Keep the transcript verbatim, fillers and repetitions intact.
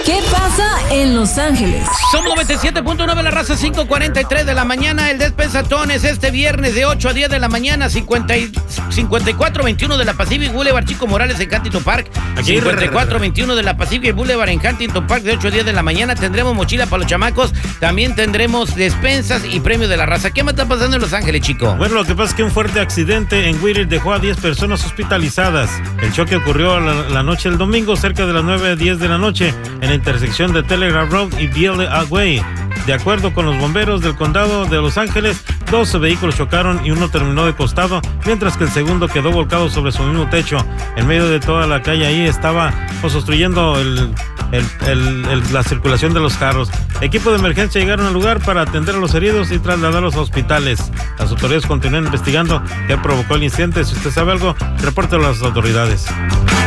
¿Qué pasa en Los Ángeles? Somos noventa y siete punto nueve, la raza, cinco cuarenta y tres de la mañana. El Despensatón es este viernes de ocho a diez de la mañana, cincuenta y cuatro veintiuno de la Pacific Boulevard, Chico Morales en Huntington Park. cincuenta y cuatro veintiuno de la Pacific Boulevard en Huntington Park, de ocho a diez de la mañana. Tendremos mochila para los chamacos, también tendremos despensas y premio de la raza. ¿Qué más está pasando en Los Ángeles, chico? Bueno, lo que pasa es que un fuerte accidente en Whittier dejó a diez personas hospitalizadas. El choque ocurrió la, la noche del domingo, cerca de las nueve a diez de la noche, en la intersección de Telegraph Road y Beale Way. De acuerdo con los bomberos del condado de Los Ángeles, doce vehículos chocaron y uno terminó de costado, mientras que el segundo quedó volcado sobre su mismo techo. En medio de toda la calle ahí estaba pues, obstruyendo el, el, el, el, la circulación de los carros. Equipos de emergencia llegaron al lugar para atender a los heridos y trasladarlos a hospitales. Las autoridades continúan investigando qué provocó el incidente. Si usted sabe algo, repórtelo a las autoridades.